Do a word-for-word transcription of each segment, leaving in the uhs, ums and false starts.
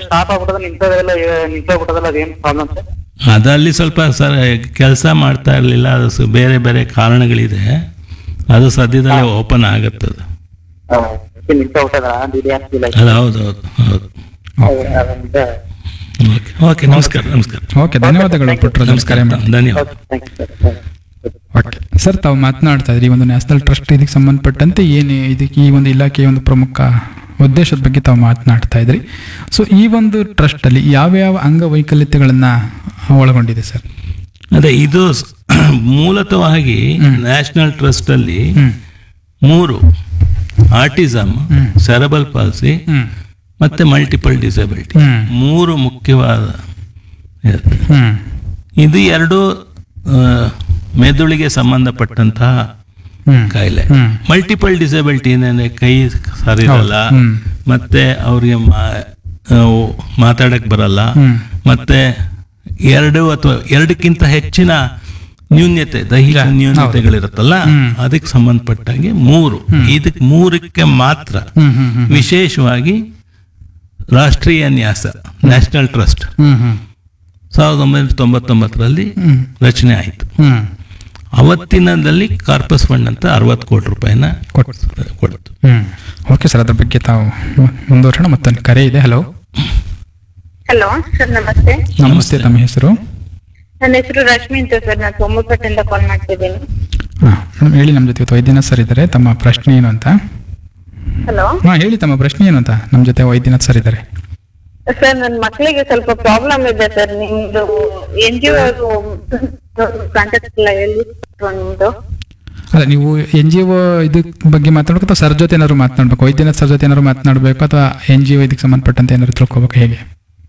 Stop ಆಗ್ಬಿಟ್ಟದ ನಿಂತದೆಲ್ಲ ನಿಂತೋಗ್ಬಿಟ್ಟದಲ್ಲ ಅದೇನ್ problem sir? ಅದಲ್ಲಿ ಸ್ವಲ್ಪ ಸರ್ ಕೆಲಸ ಮಾಡ್ತಾ ಇರಲಿಲ್ಲ, ಅದು ಸ- ಬೇರೆ ಬೇರೆ ಕಾರಣಗಳಿದೆ. ಅದು ಸದ್ಯದಲ್ಲೇ ಓಪನ್ ಆಗುತ್ತದೆ. ನಿಂತೋಗ್ಬಿಟ್ಟದ ಡಿ ಡಿ ಆರ್ ಸಿ ಅದು ಹೌದು ಹೌದು ಹೌದು. ಓಕೆ ಓಕೆ ನಮಸ್ಕಾರ ನಮಸ್ಕಾರ ಓಕೆ, ಧನ್ಯವಾದಗಳು ಪುಟ್ಟರಾಜ್ ಕರೆ ಮಾಡಿ. ಧನ್ಯವಾದ. ಓಕೆ ಸರ್, ತಾವು ಮಾತನಾಡ್ತಾ ಇದ್ರಿ ಈ ಒಂದು ನ್ಯಾಷನಲ್ ಟ್ರಸ್ಟ್ ಇದಕ್ಕೆ ಸಂಬಂಧಪಟ್ಟಂತೆ ಏನು ಇದಕ್ಕೆ ಈ ಒಂದು ಇಲಾಖೆಯ ಒಂದು ಪ್ರಮುಖ ಉದ್ದೇಶದ ಬಗ್ಗೆ ತಾವು ಮಾತನಾಡ್ತಾ ಇದ್ರಿ. ಸೊ ಈ ಒಂದು ಟ್ರಸ್ಟ್ ಅಲ್ಲಿ ಯಾವ್ಯಾವ ಅಂಗವೈಕಲ್ಯತೆಗಳನ್ನ ಒಳಗೊಂಡಿದೆ ಸರ್? ಅದೇ ಇದು ಸ್- ಮೂಲತಃವಾಗಿ ನ್ಯಾಷನಲ್ ಟ್ರಸ್ಟ್ ಅಲ್ಲಿ ಹ್ಮ್ ಮೂರು ಆಟಿಸಮ್, ಸೆರೆಬಲ್ ಪಾಲ್ಸಿ ಹ್ಮ್ ಮತ್ತೆ ಮಲ್ಟಿಪಲ್ ಡಿಸಬಿಲಿಟಿ, ಹ್ಮ್ ಮೂರು ಮುಖ್ಯವಾದ ಇರುತ್ತೆ. ಹ್ಮ್ ಇದು ಎರಡು ಆ, ಮೆದುಳಿಗೆ ಸಂಬಂಧಪಟ್ಟಂತಹ ಹ್ಮ್ ಕಾಯಿಲೆ. ಹ್ಮ್ ಮಲ್ಟಿಪಲ್ ಡಿಸಬಿಲಿಟಿ ಏನಂದ್ರೆ ಕೈ ಸರಿರಲ್ಲ, ಹ್ಮ್. ಮತ್ತೆ ಅವ್ರಿಗೆ ಮಾ- ಆ, ಮಾತಾಡಕ್ ಬರಲ್ಲ, ಹ್ಮ್. ಮತ್ತೆ ಎರಡು ಅಥವಾ ಎರಡಕ್ಕಿಂತ ಹೆಚ್ಚಿನ ನ್ಯೂನ್ಯತೆ, ದೈಹಿಕ ಹೌದು. ನ್ಯೂನ್ಯತೆಗಳಿರುತ್ತಲ್ಲ, ಹ್ಮ್. ಅದಕ್ಕೆ ಸಂಬಂಧಪಟ್ಟಂಗೆ ಮೂರು. ಇದಕ್ಕೆ ಮೂರಕ್ಕೆ ಮಾತ್ರ ಹ್ಮ್ ಹ್ಮ್ ಹ್ಮ್ ವಿಶೇಷವಾಗಿ ರಾಷ್ಟ್ರೀಯ ನ್ಯಾಸ ನ್ಯಾಷನಲ್ ಟ್ರಸ್ಟ್ ಹ್ಮ್ ಹ್ಮ್ ಸಾವಿರದ ಒಂಬೈನೂರ ತೊಂಬತ್ತೊಂಬತ್ತರಲ್ಲಿ ಹ್ಮ್ ರಚನೆ ಆಯಿತು. ಹ್ಮ್ ಅವತ್ತಿನದಲ್ಲಿ ಕಾರ್ಪಸ್ ಫಂಡ್ ಅಂತ ಅರವತ್ತು ಕೋಟಿ ರೂಪಾಯಿನ ಕೊಟ್ಟು ಕೊಡ್ತು. ಹ್ಮ್ ಓಕೆ ಸರ್, ಅದ್ರ ಬಗ್ಗೆ ತಾವು ಮುಂದುವರೋಣ. ಮತ್ತೊಂದು ಕರೆ ಇದೆ. ಹಲೋ ಹಲೋ ಸರ್, ನಮಸ್ತೆ. ನಮಸ್ತೆ, ತಮ್ಮ ಹೆಸರು? ನನ್ನ ಹೆಸರು ರಶ್ಮಿ ಅಂತ ಸರ್. ನಾನು ಸೋಮಪೇಟೆಯಿಂದ ಕಾಲ್ ಮಾಡ್ತಿದ್ದೀನಿ. ಹಾ ಮೇಡಮ್, ಹೇಳಿ. ನಮ್ಮ ಜೊತೆ ಇವತ್ತು ವೈದ್ಯನಾಥ್ ಸರ್ ಇದ್ದಾರೆ. ತಮ್ಮ ಪ್ರಶ್ನೆ ಏನು ಅಂತ? ಹಲೋ ಹಾ ಹೇಳಿ, ತಮ್ಮ ಪ್ರಶ್ನೆ ಏನು ಅಂತ. ನಮ್ಮ ಜೊತೆ ವೈದ್ಯನಾಥ್ ಸರ್ ಇದ್ದಾರೆ. ಸರ್, ನನ್ನ ಮಕ್ಕಳಿಗೆ ಸ್ವಲ್ಪ ಪ್ರಾಬ್ಲಮ್ ಇದೆ ಸರ್. ನಿಮ್ದು ಎನ್ ಜಿ ಒ ಕಾಂಟ್ಯಾಕ್ಟ್ ಇಲ್ಲ ಎಲ್ಲಿ ನಿಮ್ದು? ಅಲ್ಲ, ನೀವು ಎನ್ ಜಿ ಒ ಇದ್ರ ಬಗ್ಗೆ ಮಾತಾಡ್ಬೇಕು ಅಥವಾ ಸರ್ ಜೊತೆ ಏನಾದ್ರು ಮಾತನಾಡ್ಬೇಕು? ವೈದ್ಯನಾಥ್ ಸರ್ ಜೊತೆ ಏನಾದ್ರು ಮಾತನಾಡಬೇಕು ಅಥವಾ ಎನ್ ಜಿ ಒ ಇದಕ್ಕೆ ಸಂಬಂಧಪಟ್ಟಂತೆ ಏನಾದ್ರು ತಿಳ್ಕೊಬೇಕು, ಹೇಗೆ?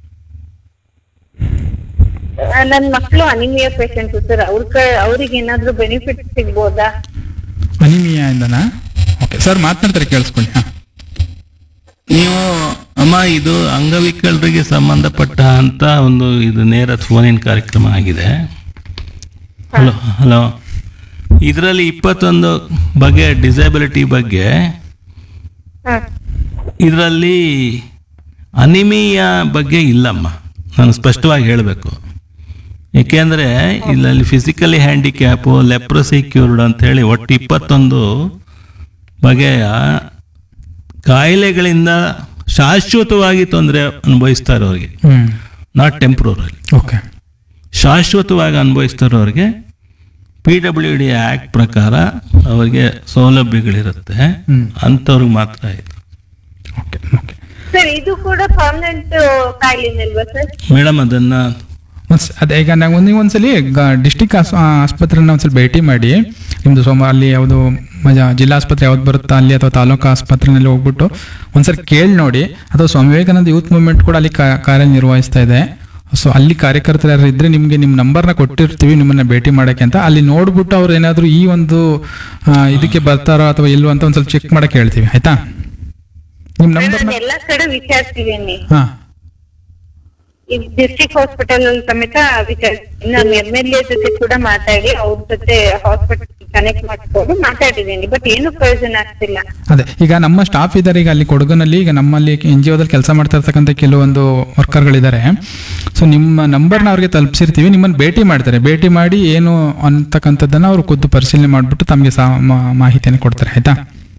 ನನ್ನ ಮಕ್ಕಳು ಅನಿಮಿಯಾ ಪೇಷಂಟ್ ಸರ್. ಅವ್ರ ಅವ್ರಿಗೆ ಏನಾದ್ರು ಬೆನಿಫಿಟ್ ಸಿಗ್ಬೋದಾ? ಅನಿಮಿಯಾ ಇಂದನಾ? ಓಕೆ ಸರ್, ಮಾತನಾಡ್ತಾರೆ, ಕೇಳಿಸ್ಕೊಳ್ಳಿ. ಹಾ ನೀವು ಅಮ್ಮ, ಇದು ಅಂಗವಿಕಲರಿಗೆ ಸಂಬಂಧಪಟ್ಟ ಅಂತ ಒಂದು ಇದು ನೇರ ಫೋನಿನ ಕಾರ್ಯಕ್ರಮ ಆಗಿದೆ. ಹಲೋ ಹಲೋ ಇದರಲ್ಲಿ ಇಪ್ಪತ್ತೊಂದು ಬಗೆ ಡಿಸಬಿಲಿಟಿ ಬಗ್ಗೆ, ಹ್ಮ್ ಇದರಲ್ಲಿ ಅನಿಮಿಯಾ ಬಗ್ಗೆ ಇಲ್ಲಮ್ಮ. ನಾನು ಸ್ಪಷ್ಟವಾಗಿ ಹೇಳಬೇಕು. ಏಕೆಂದರೆ ಇದರಲ್ಲಿ ಫಿಸಿಕಲಿ ಹ್ಯಾಂಡಿಕ್ಯಾಪು, ಲೆಪ್ರಸಿ ಕ್ಯೂರ್ಡ್ ಅಂತ ಹೇಳಿ ಒಟ್ಟು ಇಪ್ಪತ್ತೊಂದು ಬಗೆಯ ಕಾಯಿಲೆಗಳಿಂದ ಶಾಶ್ವತವಾಗಿ ತೊಂದರೆ ಅನುಭವಿಸ್ತಾ ಇರೋರಿಗೆ, ಹ್ಮ್ ನಾಟ್ ಟೆಂಪ್ರರಿ, ಓಕೆ ಶಾಶ್ವತವಾಗಿ ಅನುಭವಿಸ್ತಾ ಇರೋರಿಗೆ ಪಿ ಡಬ್ಲ್ಯೂ ಡಿ ಆ್ಯಕ್ಟ್ ಪ್ರಕಾರ ಅವರಿಗೆ ಸೌಲಭ್ಯಗಳಿರುತ್ತೆ. ಹ್ಮ್. ಅಂಥವ್ರಿಗೆ ಮಾತ್ರ ಇದೆ. ಓಕೆ ಓಕೆ ಸರ್, ಇದು ಕೂಡ ಪರ್ಮನೆಂಟ್ ಕಾಯಿಲೆನಲ್ವಾ ಸರ್? ಮೇಡಮ್ ಅದನ್ನು ಒಂದ್ಸ- ಅದೇ ಈಗ ನಾವು ನೀವು ಒಂದ್ಸಲಿ ಡಿಸ್ಟಿಕ್ ಆಸ್ಪತ್ರೆನ ಒಂದ್ಸಲ ಭೇಟಿ ಮಾಡಿ, ನಿಮ್ದು ಸೋಮ ಅಲ್ಲಿ ಯಾವುದು ಮಜಾ ಜಿಲ್ಲಾ ಆಸ್ಪತ್ರೆ ಯಾವ್ದು ಬರುತ್ತಾ ಅಲ್ಲಿ ಅಥವಾ ತಾಲೂಕು ಆಸ್ಪತ್ರೆನಲ್ಲಿ ಹೋಗ್ಬಿಟ್ಟು ಒಂದ್ಸರಿ ಕೇಳಿ ನೋಡಿ. ಅಥವಾ ಸ್ವಾಮಿ ವಿವೇಕಾನಂದ ಯೂತ್ ಮೂವ್ಮೆಂಟ್ ಕೂಡ ಅಲ್ಲಿ ಕಾ- ಕಾರ್ಯನಿರ್ವಹಿಸ್ತಾ ಇದೆ. ಸೊ ಅಲ್ಲಿ ಕಾರ್ಯಕರ್ತರು ಯಾರು ಇದ್ರೆ ನಿಮಗೆ ನಿಮ್ಮ ನಂಬರ್ನ ಕೊಟ್ಟಿರ್ತೀವಿ ನಿಮ್ಮನ್ನ ಭೇಟಿ ಮಾಡೋಕ್ಕೆ ಅಂತ. ಅಲ್ಲಿ ನೋಡ್ಬಿಟ್ಟು ಅವ್ರು ಏನಾದರೂ ಈ ಒಂದು ಆ, ಇದಕ್ಕೆ ಬರ್ತಾರೋ ಅಥವಾ ಇಲ್ವೋ ಅಂತ ಒಂದ್ಸಲ ಚೆಕ್ ಮಾಡಕ್ಕೆ ಹೇಳ್ತೀವಿ, ಆಯ್ತಾ? ನಿಮ್ಮ ನಂಬರ್ನ ನಾನು ಎಲ್ಲಾ ಕಡೆ ವಿಚಾರಿಸಿದ್ದೀನಿ. ಹಾ ಈ ಡಿಸ್ಟ್ರಿಕ್ಟ್ ಹಾಸ್ಪಿಟಲ್ ಅಲ್ಲಿ ಸಮೇತ ವಿಚಾರಿಸಿದ್ದೀನಿ. ನಾನು ಎಮ್ ಎಲ್ ಎ ಜೊತೆ ಕೂಡ ಮಾತಾಡಿ ಅವ್ರ ಜೊತೆ ಹಾಸ್ಪಿಟಲ್ ಕನೆಕ್ಟ್ ಮಾಡ್ಕೊಂಡು ಮಾತಾಡಿದ್ದೀನಿ. ಬಟ್ ಏನು ಪ್ರಯೋಜನ ಆಗ್ತಿಲ್ಲ. ಅದೇ ಈಗ ನಮ್ಮ ಸ್ಟಾಫ್ ಇದ್ದಾರೆ ಈಗ ಅಲ್ಲಿ ಕೊಡಗನಲ್ಲಿ. ಈಗ ನಮ್ಮಲ್ಲಿ ಎನ್ ಜಿ ಒದಲ್ಲಿ ಕೆಲಸ ಮಾಡ್ತಾ ಇರ್ತಕ್ಕಂಥ ಕೆಲವೊಂದು ವರ್ಕರ್ಗಳಿದ್ದಾರೆ. ಸೊ ನಿಮ್ಮ ನಂಬರ್ನ ಅವ್ರಿಗೆ ತಲುಪಿಸಿರ್ತೀವಿ, ನಿಮ್ಮನ್ನು ಭೇಟಿ ಮಾಡ್ತಾರೆ. ಭೇಟಿ ಮಾಡಿ ಏನು ಅಂತಕ್ಕಂಥದ್ದನ್ನ ಅವರು ಖುದ್ದು ಪರಿಶೀಲನೆ ಮಾಡಿಬಿಟ್ಟು ತಮಗೆ ಸಾ ಮಾ- ಮಾಹಿತಿಯನ್ನು ಕೊಡ್ತಾರೆ, ಆಯ್ತಾ?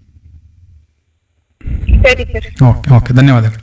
ಸರಿ ಸರ್. ಓಕೆ ಓಕೆ ಧನ್ಯವಾದಗಳು.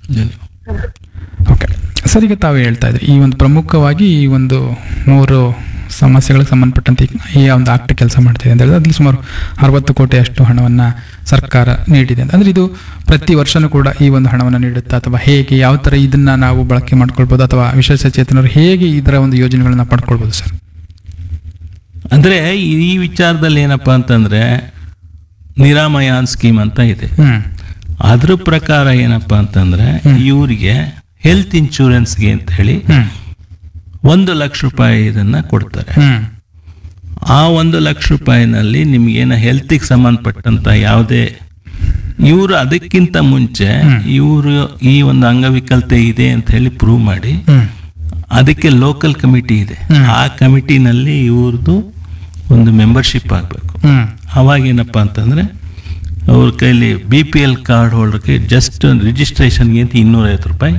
ಓಕೆ ಸರ್, ಈಗ ತಾವು ಹೇಳ್ತಾ ಇದ್ರಿ ಈ ಒಂದು ಪ್ರಮುಖವಾಗಿ ಈ ಒಂದು ಮೂರು ಸಮಸ್ಯೆಗಳಿಗೆ ಸಂಬಂಧಪಟ್ಟಂತೆ ಈ ಒಂದು ಆಕ್ಟ್ ಕೆಲಸ ಮಾಡ್ತಿದೆ ಅಂತ ಹೇಳಿದ್ರೆ ಅದ್ರಲ್ಲಿ ಸುಮಾರು ಅರವತ್ತು ಕೋಟಿಯಷ್ಟು ಹಣವನ್ನು ಸರ್ಕಾರ ನೀಡಿದೆ ಅಂತ. ಅಂದರೆ ಇದು ಪ್ರತಿ ವರ್ಷನೂ ಕೂಡ ಈ ಒಂದು ಹಣವನ್ನು ನೀಡುತ್ತಾ ಅಥವಾ ಹೇಗೆ, ಯಾವ ಥರ ಇದನ್ನು ನಾವು ಬಳಕೆ ಮಾಡ್ಕೊಳ್ಬೋದು ಅಥವಾ ವಿಶೇಷ ಚೇತನರು ಹೇಗೆ ಇದರ ಒಂದು ಯೋಜನೆಗಳನ್ನ ಪಡ್ಕೊಳ್ಬೋದು ಸರ್? ಅಂದರೆ ಈ ವಿಚಾರದಲ್ಲಿ ಏನಪ್ಪ ಅಂತಂದರೆ ನಿರಾಮಯಾನ್ ಸ್ಕೀಮ್ ಅಂತ ಇದೆ. ಹ್ಮ್ ಅದ್ರ ಪ್ರಕಾರ ಏನಪ್ಪ ಅಂತಂದರೆ ಇವರಿಗೆ ಹೆಲ್ತ್ ಇನ್ಶೂರೆನ್ಸ್ಗೆ ಅಂತ ಹೇಳಿ ಹ್ಮ್ ಒಂದು ಲಕ್ಷ ರೂಪಾಯಿ ಇದನ್ನ ಕೊಡ್ತಾರೆ. ಹ್ಮ್ ಆ ಒಂದು ಲಕ್ಷ ರೂಪಾಯಿನಲ್ಲಿ ನಿಮ್ಗೇನ ಹೆಲ್ತಿಗೆ ಸಂಬಂಧಪಟ್ಟಂತ ಯಾವುದೇ ಇವರು ಅದಕ್ಕಿಂತ ಮುಂಚೆ ಇವರು ಈ ಒಂದು ಅಂಗವಿಕಲತೆ ಇದೆ ಅಂತ ಹೇಳಿ ಪ್ರೂವ್ ಮಾಡಿ ಹ್ಮ್ ಅದಕ್ಕೆ ಲೋಕಲ್ ಕಮಿಟಿ ಇದೆ. ಆ ಕಮಿಟಿನಲ್ಲಿ ಇವ್ರದ್ದು ಒಂದು ಮೆಂಬರ್ಶಿಪ್ ಆಗಬೇಕು. ಹ್ಮ್ ಅವಾಗೇನಪ್ಪ ಅಂತಂದ್ರೆ ಅವ್ರ ಕೈಲಿ B P L card ಹೋಲ್ಡರ್ಗೆ just ರಿಜಿಸ್ಟ್ರೇಷನ್ಗೆ ಅಂತ ಇನ್ನೂರೈವತ್ತು ರೂಪಾಯಿ